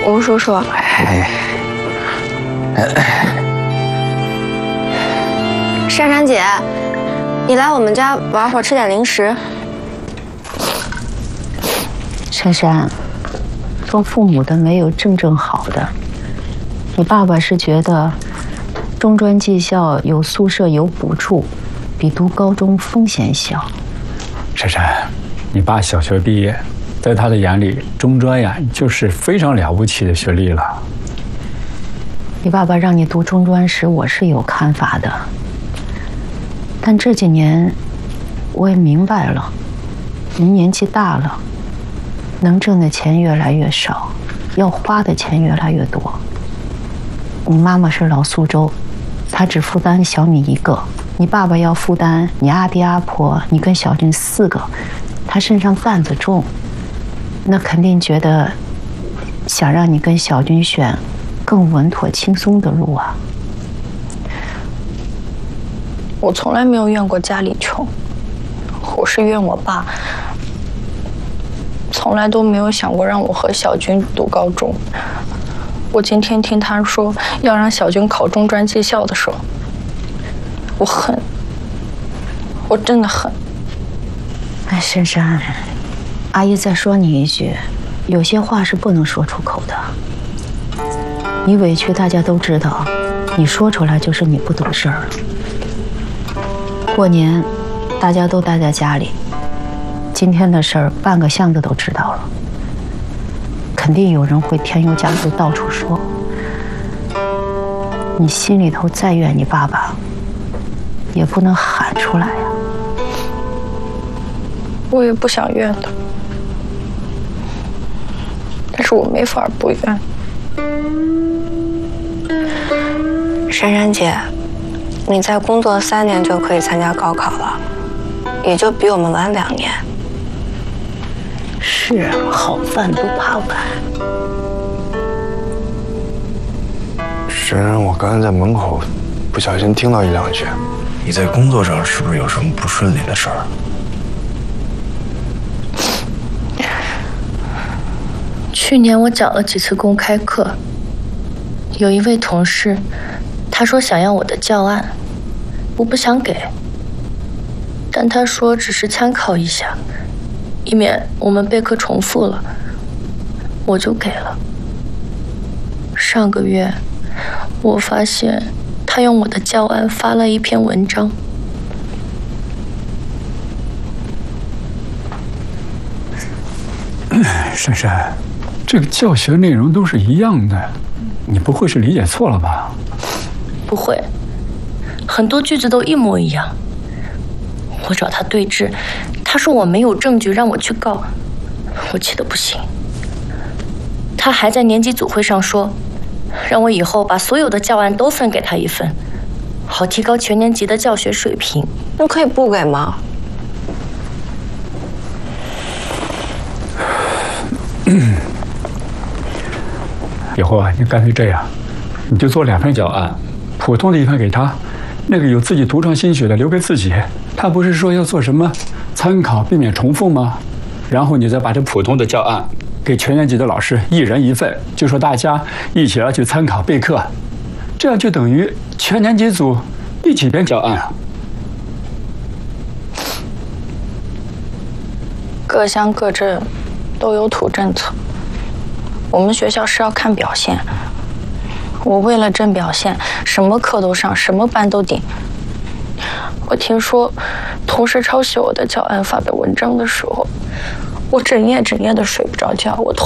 吴叔叔。珊珊姐，你来我们家玩会儿，吃点零食。 珊珊，做父母的没有正好的。你爸爸是觉得中专技校有宿舍有补助，比读高中风险小。 珊珊，你爸小学毕业，在他的眼里，中专呀就是非常了不起的学历了。 你爸爸让你读中专时，我是有看法的。但这几年，我也明白了，您年纪大了，能挣的钱越来越少，要花的钱越来越多。你妈妈是老苏州，她只负担小你一个，你爸爸要负担你阿爹阿婆，你跟小军4个，他身上担子重，那肯定觉得想让你跟小军选更稳妥轻松的路啊。 我从来没有怨过家里穷，我是怨我爸，从来都没有想过让我和小军读高中。我今天听他说要让小军考中专技校的时候，我恨，我真的恨。 哎，珊珊，阿姨再说你一句，有些话是不能说出口的。你委屈大家都知道，你说出来就是你不懂事儿。过年大家都待在家里，今天的事儿半个巷子都知道了，肯定有人会添油加醋到处说。你心里头再怨你爸爸，也不能喊出来呀。 我也不想怨他，但是我没法不怨。 珊珊姐，你再工作3年就可以参加高考了，也就比我们晚2年。 是啊，好饭不怕晚。 珊珊，我刚才在门口不小心听到1、2句。 你在工作上是不是有什么不顺利的事儿？ 去年我讲了几次公开课，有一位同事，他说想要我的教案，我不想给，但他说只是参考一下，以免我们备课重复了，我就给了。上个月，我发现他用我的教案发了一篇文章。 珊珊，这个教学内容都是一样的，你不会是理解错了吧？ 不会，很多句子都一模一样。我找他对质，他说我没有证据让我去告，我气得不行。他还在年级组会上说，让我以后把所有的教案都分给他1份，好提高全年级的教学水平。 那可以不给吗？ 以后啊，你干脆这样，你就做2份教案，普通的1份给他，那个有自己独创心血的留给自己。他不是说要做什么参考，避免重复吗？然后你再把这普通的教案给全年级的老师1人1份，就说大家一起来去参考备课，这样就等于全年级组一起编教案啊。 各乡各镇都有土政策，我们学校是要看表现。我为了挣表现，什么课都上，什么班都顶。我听说同事抄袭我的教案发表文章的时候，我整夜的睡不着觉，我